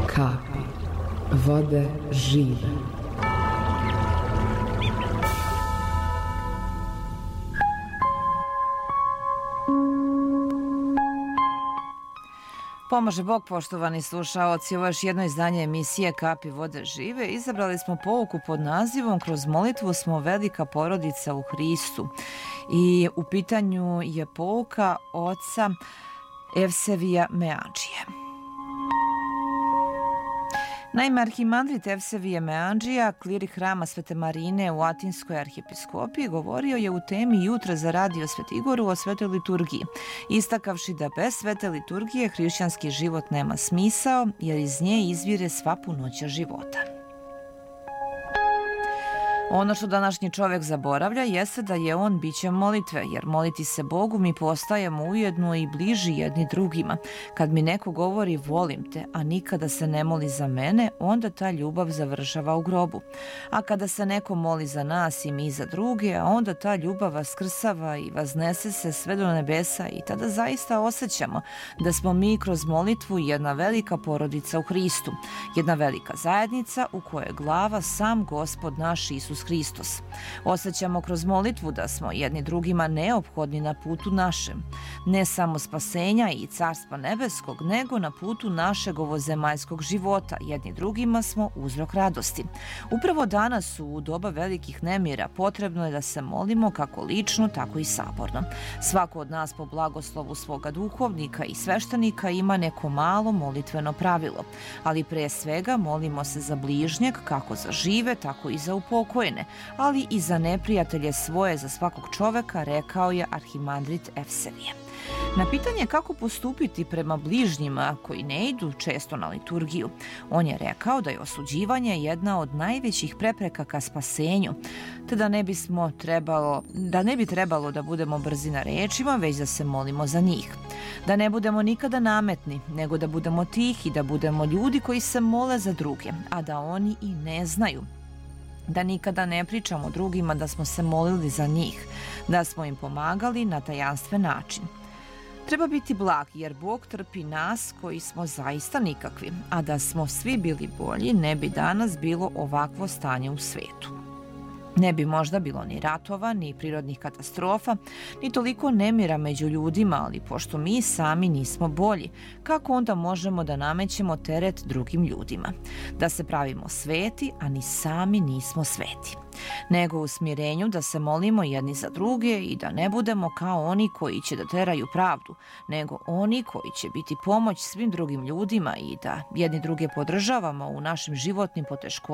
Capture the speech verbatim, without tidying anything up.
kapi vode žive. Pomaže Bog, poštovani slušaoci, ovo je još jedno izdanje emisije Kapi vode žive. Izabrali smo pouku pod nazivom Kroz molitvu smo velika porodica u Hristu. I u pitanju je pouka oca Evsevija Meandžije. Naime, arhimandrit Evsevije Meandžija, klirik hrama Svete Marine u Atinskoj arhijepiskopiji, govorio je u temi Jutra za radio Svetigoru o svetoj liturgiji, istakavši da bez svete liturgije hrišćanski život nema smisao, jer iz nje izvire sva punoća života. Ono što današnji čovjek zaboravlja jeste da je on biće molitve, jer moliti se Bogu mi postajemo ujedno i bliži jedni drugima. Kad mi neko govori volim te, a nikada se ne moli za mene, onda ta ljubav završava u grobu. A kada se neko moli za nas i mi za druge, a onda ta ljubav vaskrsava i vaznese se sve do nebesa i tada zaista osjećamo da smo mi kroz molitvu jedna velika porodica u Hristu, jedna velika zajednica u kojoj je glava sam Gospod naš Isus Hristos. Osjećamo kroz molitvu da smo jedni drugima neophodni na putu našem, ne samo spasenja i carstva nebeskog, nego na putu našeg ovozemaljskog života. Jedni drugima smo uzrok radosti. Upravo danas u doba velikih nemira potrebno je da se molimo kako lično, tako i saborno. Svako od nas po blagoslovu svoga duhovnika i sveštenika ima neko malo molitveno pravilo, ali pre svega molimo se za bližnjeg, kako za žive, tako i za upokojene, ali i za neprijatelje svoje, za svakog čoveka, rekao je arhimandrit Evsevije. Na pitanje kako postupiti prema bližnjima koji ne idu često na liturgiju, on je rekao da je osuđivanje jedna od najvećih prepreka ka spasenju, te da ne bismo trebalo, da ne bi trebalo da budemo brzi na rečima, već da se molimo za njih. Da ne budemo nikada nametni, nego da budemo tihi, da budemo ljudi koji se mole za druge, a da oni i ne znaju. Da nikada ne pričamo drugima da smo se molili za njih, da smo im pomagali na tajanstven način. Treba biti blag, jer Bog trpi nas koji smo zaista nikakvi, a da smo svi bili bolji, ne bi danas bilo ovakvo stanje u svetu. Ne bi možda bilo ni ratova, ni prirodnih katastrofa, ni toliko nemira među ljudima, ali pošto mi sami nismo bolji, kako onda možemo da namećemo teret drugim ljudima? Da se pravimo sveti, a ni sami nismo sveti. Nego u smirenju da se molimo jedni za druge i da ne budemo kao oni koji će da teraju pravdu, nego oni koji će biti pomoć svim drugim ljudima i da jedni druge podržavamo u našim životnim poteškoćama